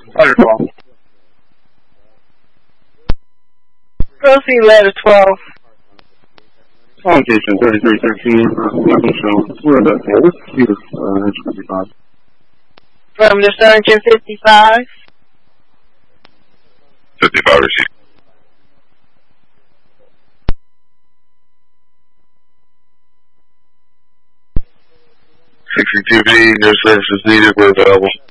Ladder 12. Proceed, ladder 12. Location 3313, nothing shown. We're at the Edge 55. From the Sturgeon 55. 55 received. 62B, no services needed, we're available.